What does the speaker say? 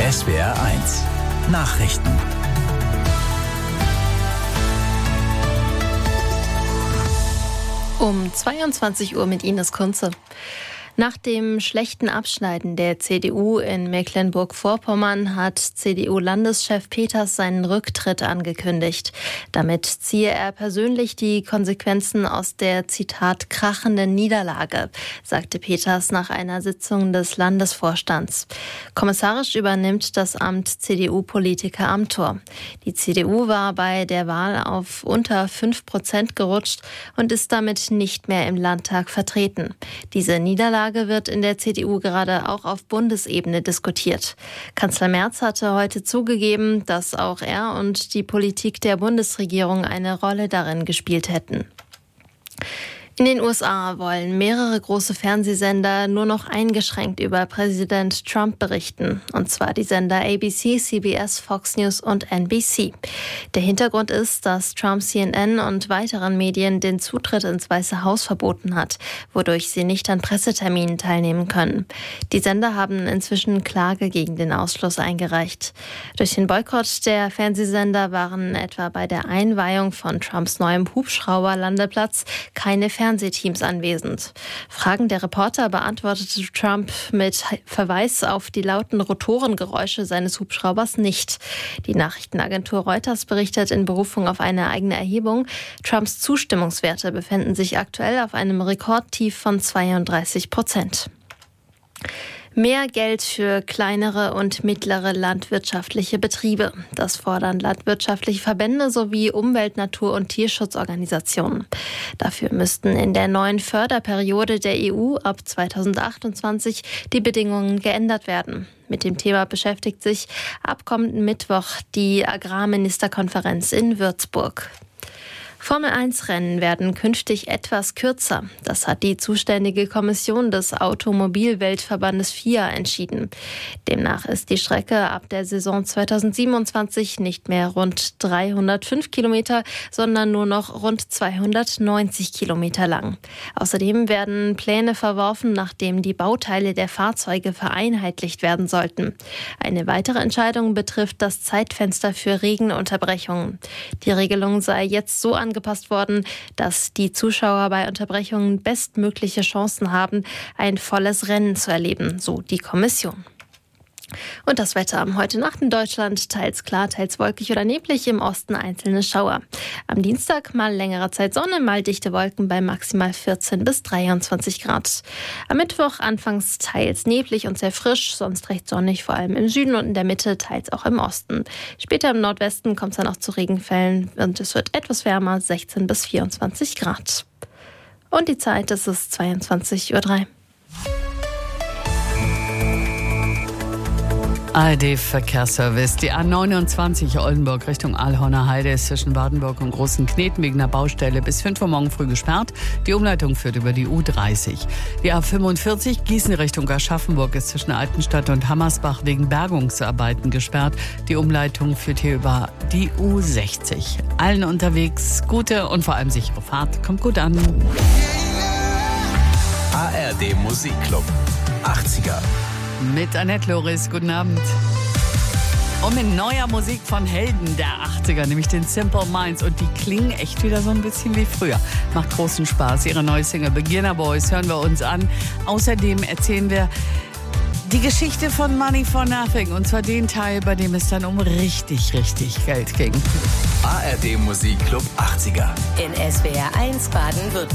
SWR1 Nachrichten. Um 22 Uhr mit Ines Kunze. Nach dem schlechten Abschneiden der CDU in Mecklenburg-Vorpommern hat CDU-Landeschef Peters seinen Rücktritt angekündigt. Damit ziehe er persönlich die Konsequenzen aus der, Zitat, krachenden Niederlage, sagte Peters nach einer Sitzung des Landesvorstands. Kommissarisch übernimmt das Amt CDU-Politiker Amthor. Die CDU war bei der Wahl auf unter 5% gerutscht und ist damit nicht mehr im Landtag vertreten. Diese Niederlage wird in der CDU gerade auch auf Bundesebene diskutiert. Kanzler Merz hatte heute zugegeben, dass auch er und die Politik der Bundesregierung eine Rolle darin gespielt hätten. In den USA wollen mehrere große Fernsehsender nur noch eingeschränkt über Präsident Trump berichten. Und zwar die Sender ABC, CBS, Fox News und NBC. Der Hintergrund ist, dass Trump CNN und weiteren Medien den Zutritt ins Weiße Haus verboten hat, wodurch sie nicht an Presseterminen teilnehmen können. Die Sender haben inzwischen Klage gegen den Ausschluss eingereicht. Durch den Boykott der Fernsehsender waren etwa bei der Einweihung von Trumps neuem Hubschrauberlandeplatz keine Fernsehteams anwesend. Fragen der Reporter beantwortete Trump mit Verweis auf die lauten Rotorengeräusche seines Hubschraubers nicht. Die Nachrichtenagentur Reuters berichtet in Berufung auf eine eigene Erhebung, Trumps Zustimmungswerte befinden sich aktuell auf einem Rekordtief von 32%. Mehr Geld für kleinere und mittlere landwirtschaftliche Betriebe. Das fordern landwirtschaftliche Verbände sowie Umwelt-, Natur- und Tierschutzorganisationen. Dafür müssten in der neuen Förderperiode der EU ab 2028 die Bedingungen geändert werden. Mit dem Thema beschäftigt sich ab kommenden Mittwoch die Agrarministerkonferenz in Würzburg. Formel-1-Rennen werden künftig etwas kürzer. Das hat die zuständige Kommission des Automobilweltverbandes FIA entschieden. Demnach ist die Strecke ab der Saison 2027 nicht mehr rund 305 Kilometer, sondern nur noch rund 290 Kilometer lang. Außerdem werden Pläne verworfen, nachdem die Bauteile der Fahrzeuge vereinheitlicht werden sollten. Eine weitere Entscheidung betrifft das Zeitfenster für Regenunterbrechungen. Die Regelung sei jetzt so angepasst worden, dass die Zuschauer bei Unterbrechungen bestmögliche Chancen haben, ein volles Rennen zu erleben, so die Kommission. Und das Wetter heute Nacht in Deutschland, teils klar, teils wolkig oder neblig, im Osten einzelne Schauer. Am Dienstag mal längere Zeit Sonne, mal dichte Wolken bei maximal 14 bis 23 Grad. Am Mittwoch anfangs teils neblig und sehr frisch, sonst recht sonnig, vor allem im Süden und in der Mitte, teils auch im Osten. Später im Nordwesten kommt es dann auch zu Regenfällen und es wird etwas wärmer, 16 bis 24 Grad. Und die Zeit, das ist 22:03 Uhr. ARD-Verkehrsservice. Die A29 Oldenburg Richtung Alhorner Heide ist zwischen Wardenburg und Großen Kneten wegen einer Baustelle bis 5 Uhr morgen früh gesperrt. Die Umleitung führt über die U30. Die A45 Gießen Richtung Aschaffenburg ist zwischen Altenstadt und Hammersbach wegen Bergungsarbeiten gesperrt. Die Umleitung führt hier über die U60. Allen unterwegs gute und vor allem sichere Fahrt. Kommt gut an. ARD Musikclub 80er. Mit Annette Loris, guten Abend. Und mit neuer Musik von Helden der 80er, nämlich den Simple Minds. Und die klingen echt wieder so ein bisschen wie früher. Macht großen Spaß. Ihre neue Single Beginner Boys hören wir uns an. Außerdem erzählen wir die Geschichte von Money for Nothing. Und zwar den Teil, bei dem es dann um richtig Geld ging. ARD Musikclub 80er. In SWR1 Baden-Württemberg.